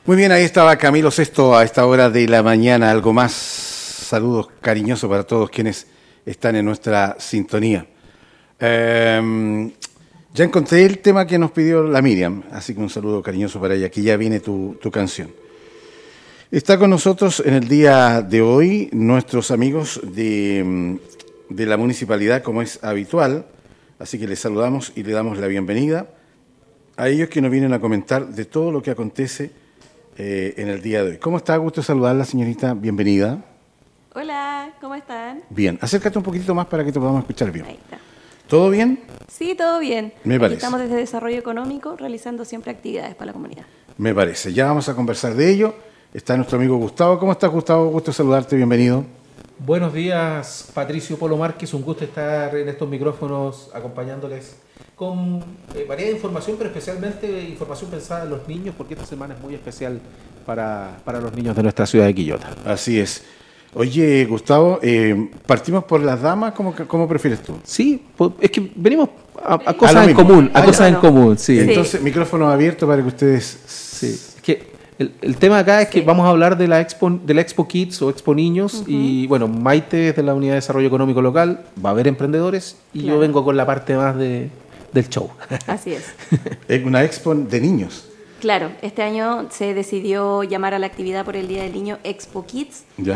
Muy bien, ahí estaba Camilo Sesto a esta hora de la mañana. Algo más, saludos cariñosos para todos quienes están en nuestra sintonía. Ya encontré el tema que nos pidió la Miriam, así que un saludo cariñoso para ella. Aquí ya viene tu canción. Está con nosotros en el día de hoy nuestros amigos de la municipalidad, como es habitual, así que les saludamos y le damos la bienvenida a ellos que nos vienen a comentar de todo lo que acontece en el día de hoy. ¿Cómo está? Gusto saludarla, señorita. Bienvenida. Hola, ¿cómo están? Bien, acércate un poquito más para que te podamos escuchar bien. Ahí está. ¿Todo bien? Sí, todo bien. Me Aquí parece. estamos desde Desarrollo Económico realizando siempre actividades para la comunidad. Me parece. Ya vamos a conversar de ello. Está nuestro amigo Gustavo. ¿Cómo estás, Gustavo? Gusto saludarte. Bienvenido. Buenos días, Patricio Polo Márquez. Un gusto estar en estos micrófonos acompañándoles con variada información, pero especialmente información pensada en los niños, porque esta semana es muy especial para los niños de nuestra ciudad de Quillota. Así es. Oye, Gustavo, partimos por las damas. ¿Cómo prefieres tú? Sí, pues, es que venimos a A cosas lo en mismo. común, a Ah, cosas ya. en común, sí. Entonces, micrófono abierto para que ustedes... Sí. Es que el tema acá es que vamos a hablar de la Expo Kids o Expo Niños y bueno, Maite es de la Unidad de Desarrollo Económico Local, va a haber emprendedores y Claro. yo vengo con la parte más del show. Así es. Es una expo de niños. Claro, este año se decidió llamar a la actividad por el Día del Niño Expo Kids. ¿Ya?